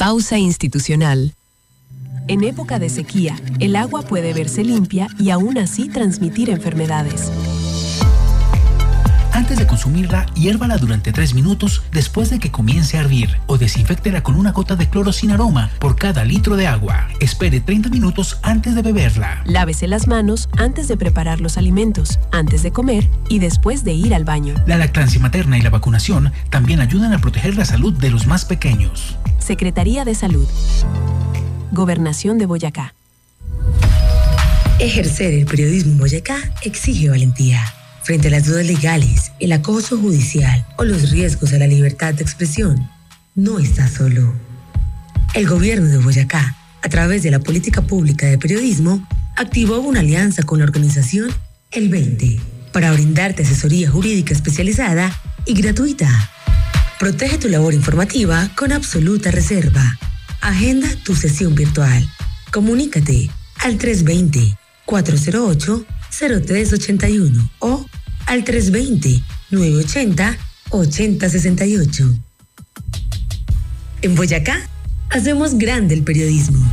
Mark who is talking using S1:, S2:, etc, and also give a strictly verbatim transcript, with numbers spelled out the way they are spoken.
S1: Pausa institucional. En época de sequía, el agua puede verse limpia y aún así transmitir enfermedades.
S2: Antes de consumirla, hiérvala durante tres minutos después de que comience a hervir o desinféctela con una gota de cloro sin aroma por cada litro de agua. Espere treinta minutos antes de beberla.
S1: Lávese las manos antes de preparar los alimentos, antes de comer y después de ir al baño.
S2: La lactancia materna y la vacunación también ayudan a proteger la salud de los más pequeños.
S1: Secretaría de Salud. Gobernación de Boyacá.
S3: Ejercer el periodismo en Boyacá exige valentía. Frente a las dudas legales, el acoso judicial o los riesgos a la libertad de expresión, no está solo. El gobierno de Boyacá, a través de la política pública de periodismo, activó una alianza con la organización El veinte para brindarte asesoría jurídica especializada y gratuita. Protege tu labor informativa con absoluta reserva. Agenda tu sesión virtual. Comunícate al tres dos cero, cuatro cero ocho, cero tres ocho uno o al tres dos cero, nueve ocho cero, ocho cero seis ocho. En Boyacá, hacemos grande el periodismo.